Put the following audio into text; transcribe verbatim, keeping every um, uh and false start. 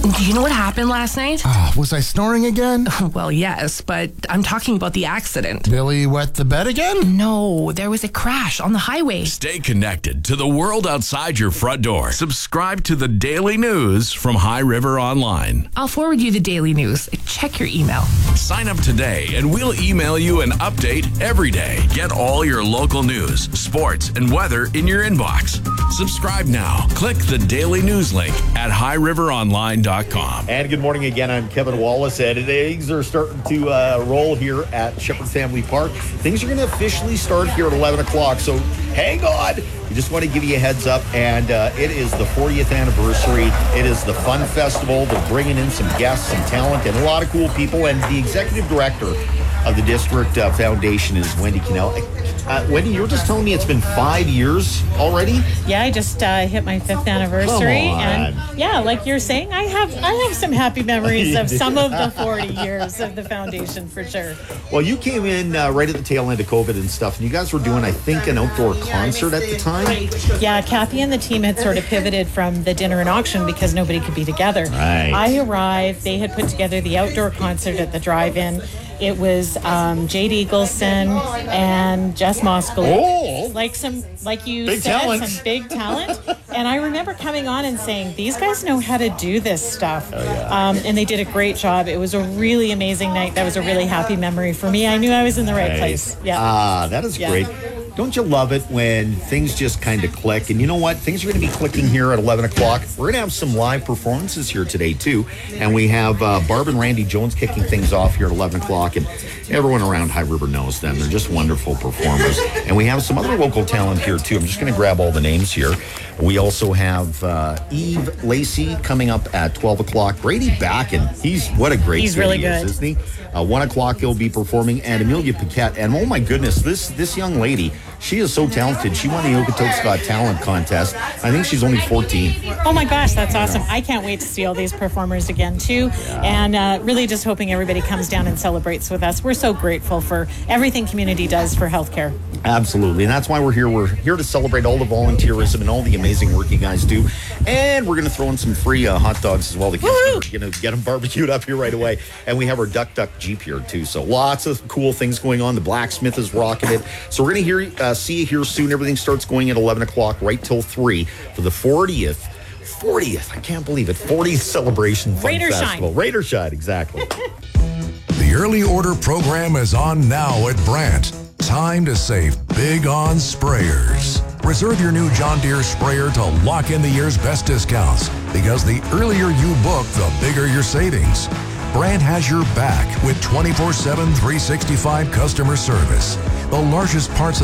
Do you know what happened last night? Uh, was I snoring again? Well, yes, but I'm talking about the accident. Billy wet the bed again? No, there was a crash on the highway. Stay connected to the world outside your front door. Subscribe to the daily news from High River Online. I'll forward you the daily news. Check your email. Sign up today and we'll email you an update every day. Get all your local news, sports, and weather in your inbox. Subscribe now. Click the daily news link at high river online dot com. And good morning again. I'm Kevin Wallace. And things are starting to uh, roll here at Shepherd Family Park. Things are going to officially start here at eleven o'clock. So hang on. We just want to give you a heads up. And uh, it is the fortieth anniversary. It is the Fun Festival. They're bringing in some guests, some talent, and a lot of cool people. And the executive director of the District uh, Foundation is Wendy Cannell. Uh, Wendy, you were just telling me it's been five years already? Yeah, I just uh, hit my fifth anniversary. Come on. And yeah, like you're saying, I have I have some happy memories of some of the forty years of the foundation for sure. Well, you came in uh, right at the tail end of COVID and stuff, and you guys were doing, I think, an outdoor concert at the time? Yeah, Kathy and the team had sort of pivoted from the dinner and auction because nobody could be together. Right. I arrived, they had put together the outdoor concert at the drive-in. It was um, Jade Eagleson and Jess Moskowitz. Oh! Like some, like you Big said, talent. some big talent. And I remember coming on and saying, these guys know how to do this stuff. Oh, yeah. um, and they did a great job. It was a really amazing night. That was a really happy memory for me. I knew I was in the right Nice. place. Yeah. Ah, that is Yeah. great. Don't you love it when things just kind of click? And you know what? Things are going to be clicking here at eleven o'clock. We're going to have some live performances here today, too. And we have uh, Barb and Randy Jones kicking things off here at eleven o'clock. And everyone around High River knows them. They're just wonderful performers. And we have some other local talent here, too. I'm just going to grab all the names here. We also have uh, Eve Lacey coming up at twelve o'clock. Brady Backen. He's, what a great He's kid really he is, good. isn't he? Uh, one o'clock he'll be performing, and Amelia Paquette. And oh my goodness, this this young lady, she is so talented. She won the Okotoks Got Talent contest. I think she's only fourteen. Oh my gosh, that's awesome. I can't wait to see all these performers again too. And uh, really just hoping everybody comes down and celebrates with us. We're so grateful for everything community does for healthcare. Absolutely, and that's why we're here. We're here to celebrate all the volunteerism and all the amazing work you guys do. And we're going to throw in some free uh, hot dogs as well. The kids are going to get them barbecued up here right away. And we have our Duck Duck Jeep here too. So lots of cool things going on. The blacksmith is rocking it. So we're going to hear, uh, see you here soon. Everything starts going at eleven o'clock right till three for the fortieth. fortieth, I can't believe it. fortieth Celebration Fun Raider Festival. Shine. Raider Shine, exactly. The early order program is on now at Brandt. Time to save big on sprayers. Reserve your new John Deere sprayer to lock in the year's best discounts, because the earlier you book, the bigger your savings. Brandt has your back with twenty-four seven, three sixty-five customer service. The largest parts